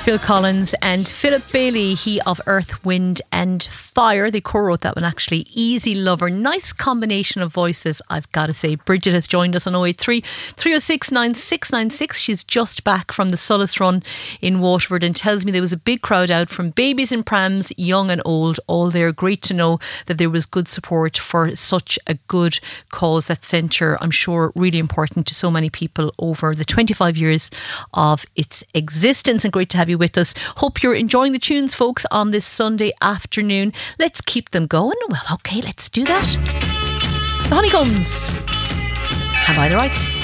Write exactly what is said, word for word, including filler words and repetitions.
Phil Collins and Philip Bailey, he of Earth, Wind and Fire. They co-wrote that one actually. Easy Lover. Nice combination of voices, I've got to say. Bridget has joined us on oh eight three, three oh six, nine six nine six. She's just back from the Solace Run in Waterford and tells me there was a big crowd out from babies and prams, young and old, all there. Great to know that there was good support for such a good cause. That centre, I'm sure, really important to so many people over the twenty-five years of its existence, and great to have you with us. Hope you're enjoying the tunes, folks, on this Sunday afternoon. Let's keep them going. Well, okay, let's do that. The Honeycombs. Have I the right?